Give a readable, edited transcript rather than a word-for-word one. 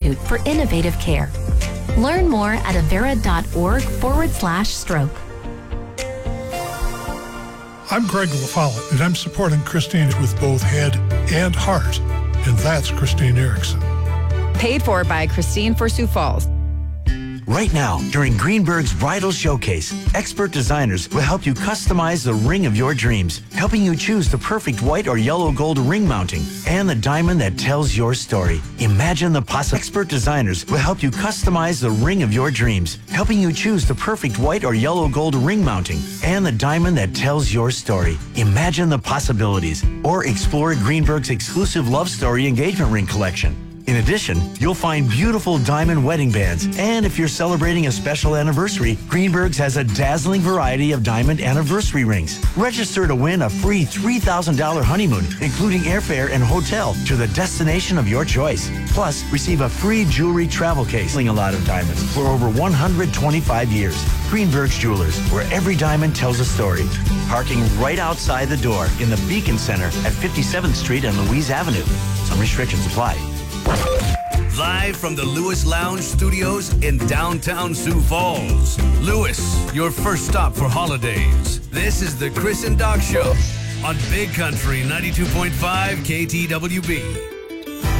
Institute for Innovative Care. Learn more at avera.org/stroke. I'm Greg LaFollette, and I'm supporting Christine with both head and heart, and that's Christine Erickson. Paid for by Christine for Sioux Falls. Right now, during Greenberg's Bridal Showcase, expert designers will help you customize the ring of your dreams, helping you choose the perfect white or yellow gold ring mounting and the diamond that tells your story. Imagine the possible. Expert designers will help you customize the ring of your dreams, helping you choose the perfect white or yellow gold ring mounting and the diamond that tells your story. Imagine the possibilities, or explore Greenberg's exclusive love story engagement ring collection. In addition, you'll find beautiful diamond wedding bands. And if you're celebrating a special anniversary, Greenberg's has a dazzling variety of diamond anniversary rings. Register to win a free $3,000 honeymoon, including airfare and hotel to the destination of your choice. Plus, receive a free jewelry travel case. A lot of diamonds for over 125 years. Greenberg's Jewelers, where every diamond tells a story. Parking right outside the door in the Beacon Center at 57th Street and Louise Avenue. Some restrictions apply. Live from the Lewis Lounge Studios in downtown Sioux Falls. Lewis, your first stop for holidays. This is the Chris and Doc Show on Big Country 92.5 KTWB.